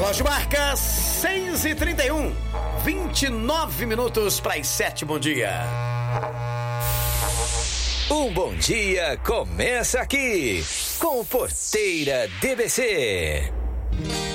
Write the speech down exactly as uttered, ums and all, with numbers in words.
Relógio marca seis e trinta e um, vinte e nove minutos para as sete. Bom dia. Um bom dia começa aqui com o Porteira D B C.